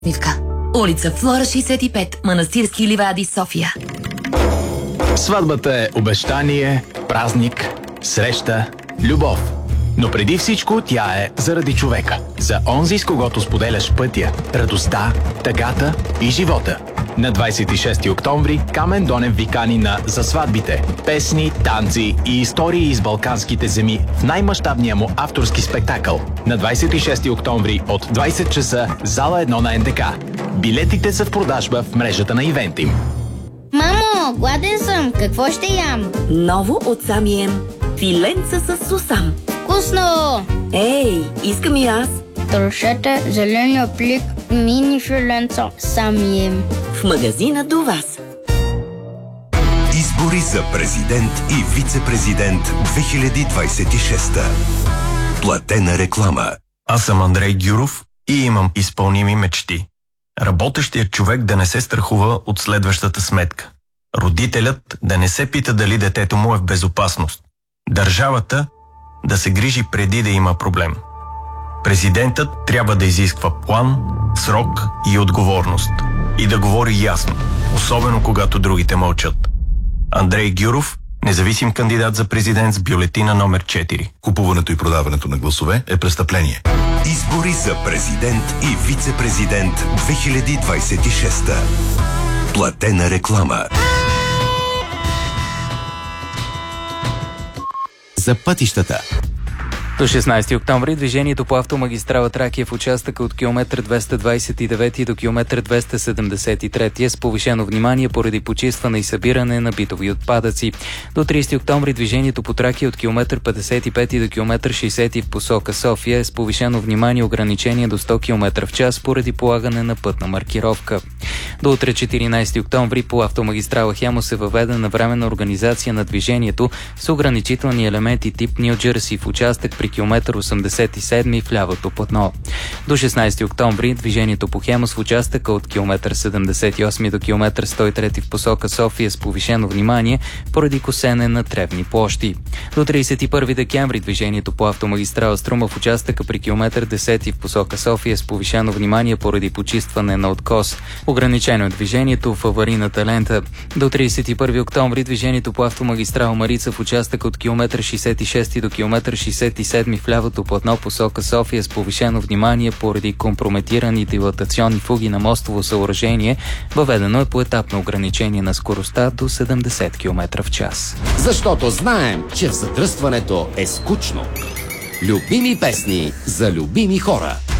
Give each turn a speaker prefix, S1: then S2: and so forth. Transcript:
S1: Мивка. Улица Флора 65, Манастирски ливади, София.
S2: Сватбата е обещание, празник, среща, любов. Но преди всичко тя е заради човека. За онзи, с когото споделяш пътя, радостта, тъгата и живота. На 26 октомври Камен Донев ви кани на За сватбите. Песни, танци и истории из балканските земи в най-мащабния му авторски спектакъл. На 26 октомври от 20 часа, зала 1 на НДК. Билетите са в продажба в мрежата на Ивентим.
S3: Мамо, гладен съм. Какво ще ям?
S4: Ново от Самием. Филенца с сусам.
S3: Вкусно!
S4: Ей, искам и аз.
S3: Трошете зеления плик мини филенца Самием.
S4: В магазина до вас.
S5: Избори за президент и вице-президент 2026. Платена реклама.
S6: Аз съм Андрей Гюров и имам изпълними мечти. Работещият човек да не се страхува от следващата сметка. Родителят да не се пита дали детето му е в безопасност. Държавата да се грижи преди да има проблем. Президентът трябва да изисква план, срок и отговорност. И да говори ясно, особено когато другите мълчат. Андрей Гюров, независим кандидат за президент с бюлетина номер 4.
S5: Купуването и продаването на гласове е престъпление. Избори за президент и вице-президент 2026. Платена реклама.
S7: За пътищата.
S8: До 16 октомври движението по автомагистрала Тракия в участъка от километър 229 до километър 273 е с повишено внимание поради почистване и събиране на битови отпадъци. До 30 октомври движението по Тракия от километър 55 до километър 60 в посока София е с повишено внимание ограничение до 100 км в час поради полагане на пътна маркировка. До утре 14 октомври по автомагистрала Хемус е въведена временна организация на движението с ограничителни елементи тип Ню Джерси в участък при километър 87 в лявото платно. До 16 октомври движението по Хемус в участъка от километър 78 до километър 103 в посока София с повишено внимание поради косене на тревни площи. До 31 декември движението по автомагистрала Струма в участъка при километър 10 в посока София с повишено внимание поради почистване на откос. Ограничено е движението в аварийната лента. До 31 октомври движението по автомагистрала Марица в участъка от километър 66 до километър 67 в лявото платно посока София с повишено внимание поради компрометирани дилатационни фуги на мостово съоръжение. Въведено е поетапно ограничение на скоростта до 70 км в час.
S7: Защото знаем, че в задръстването е скучно. Любими песни за любими хора.